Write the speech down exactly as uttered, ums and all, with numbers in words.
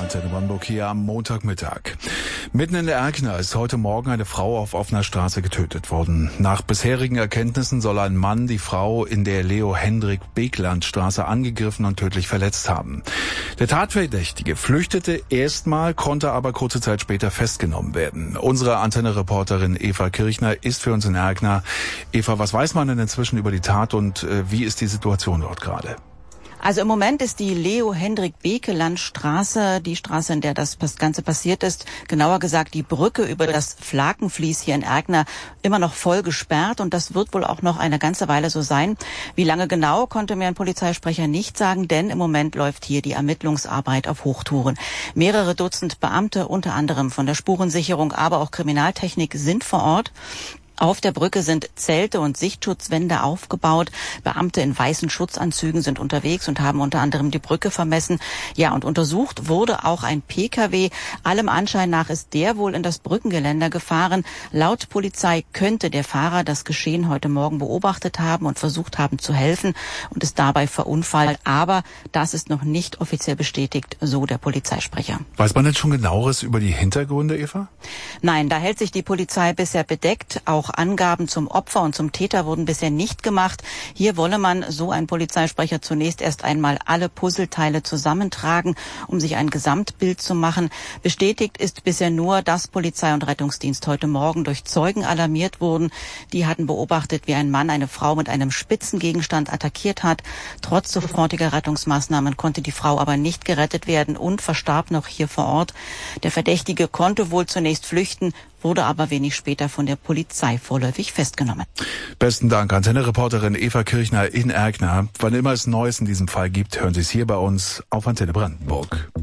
Antenne Brandenburg hier am Montagmittag. Mitten in der Erkner ist heute Morgen eine Frau auf offener Straße getötet worden. Nach bisherigen Erkenntnissen soll ein Mann die Frau in der Leo-Hendrik-Beekland-Straße angegriffen und tödlich verletzt haben. Der Tatverdächtige flüchtete erstmal, konnte aber kurze Zeit später festgenommen werden. Unsere Antenne-Reporterin Eva Kirchner ist für uns in Erkner. Eva, was weiß man denn inzwischen über die Tat und äh, wie ist die Situation dort gerade? Also im Moment ist die Leo-Hendrik-Beekland-Straße, die Straße, in der das Ganze passiert ist, genauer gesagt die Brücke über das Flakenfließ hier in Erkner, immer noch voll gesperrt und das wird wohl auch noch eine ganze Weile so sein. Wie lange genau, konnte mir ein Polizeisprecher nicht sagen, denn im Moment läuft hier die Ermittlungsarbeit auf Hochtouren. Mehrere Dutzend Beamte, unter anderem von der Spurensicherung, aber auch Kriminaltechnik, sind vor Ort. Auf der Brücke sind Zelte und Sichtschutzwände aufgebaut. Beamte in weißen Schutzanzügen sind unterwegs und haben unter anderem die Brücke vermessen. Ja, und untersucht wurde auch ein P K W. Allem Anschein nach ist der wohl in das Brückengeländer gefahren. Laut Polizei könnte der Fahrer das Geschehen heute Morgen beobachtet haben und versucht haben zu helfen und ist dabei verunfallt. Aber das ist noch nicht offiziell bestätigt, so der Polizeisprecher. Weiß man denn schon Genaueres über die Hintergründe, Eva? Nein, da hält sich die Polizei bisher bedeckt. Auch Angaben zum Opfer und zum Täter wurden bisher nicht gemacht. Hier wolle man, so ein Polizeisprecher, zunächst erst einmal alle Puzzleteile zusammentragen, um sich ein Gesamtbild zu machen. Bestätigt ist bisher nur, dass Polizei und Rettungsdienst heute Morgen durch Zeugen alarmiert wurden. Die hatten beobachtet, wie ein Mann eine Frau mit einem spitzen Gegenstand attackiert hat. Trotz sofortiger Rettungsmaßnahmen konnte die Frau aber nicht gerettet werden und verstarb noch hier vor Ort. Der Verdächtige konnte wohl zunächst flüchten, wurde aber wenig später von der Polizei vorläufig festgenommen. Besten Dank, Antenne-Reporterin Eva Kirchner in Erkner. Wann immer es Neues in diesem Fall gibt, hören Sie es hier bei uns auf Antenne Brandenburg.